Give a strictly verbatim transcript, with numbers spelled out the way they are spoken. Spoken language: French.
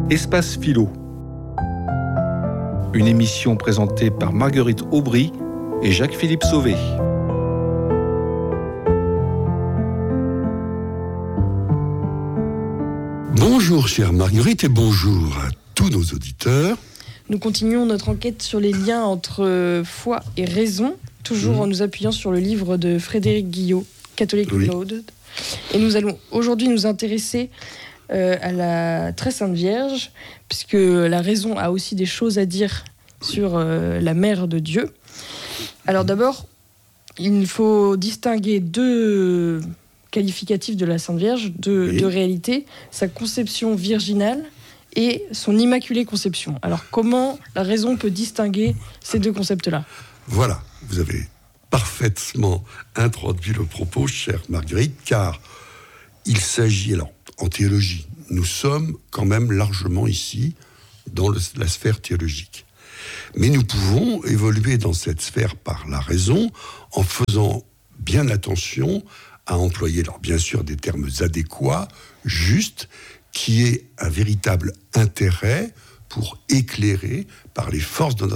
Espace Philo. Une émission présentée par Marguerite Aubry et Jacques-Philippe Sauvé. Bonjour chère Marguerite et bonjour à tous nos auditeurs. Nous continuons notre enquête sur les liens entre foi et raison, toujours mmh. en nous appuyant sur le livre de Frédéric Guillot, Catholic oui. Reloaded. Et nous allons aujourd'hui nous intéresser euh, à la très sainte Vierge, puisque la raison a aussi des choses à dire sur euh, la mère de Dieu. Alors d'abord, il faut distinguer deux qualificatifs de la Sainte Vierge, deux, oui. deux réalités, sa conception virginale et son immaculée conception. Alors comment la raison peut distinguer ces deux concepts-là ? Voilà, vous avez parfaitement introduit le propos, chère Marguerite, car il s'agit, alors en théologie, nous sommes quand même largement ici dans le, la sphère théologique. Mais nous pouvons évoluer dans cette sphère par la raison en faisant bien attention à employer, alors bien sûr, des termes adéquats, justes, qui aient un véritable intérêt pour éclairer par les forces de notre